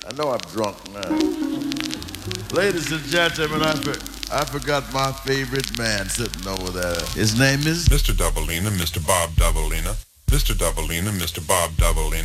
I know I'm drunk now. Ladies and gentlemen, I forgot my favorite man sitting over there. His name is Mr. Doubleina, Mr. Bob Doubleina. Mr. Doubleina, Mr. Bob Doubleina.